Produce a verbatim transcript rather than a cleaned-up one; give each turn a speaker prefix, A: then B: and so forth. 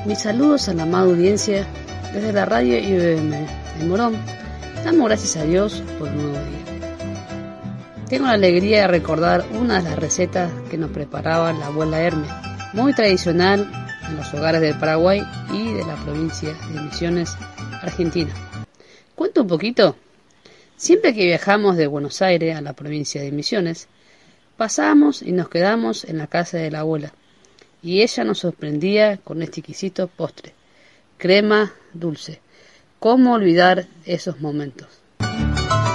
A: Mis saludos a la amada audiencia desde la radio I B M en Morón. Damos gracias a Dios por un nuevo día. Tengo la alegría de recordar una de las recetas que nos preparaba la abuela Herme, muy tradicional en los hogares del Paraguay y de la provincia de Misiones, Argentina. ¿Cuento un poquito? Siempre que viajamos de Buenos Aires a la provincia de Misiones, pasábamos y nos quedamos en la casa de la abuela, y ella nos sorprendía con este exquisito postre, crema dulce. ¿Cómo olvidar esos momentos?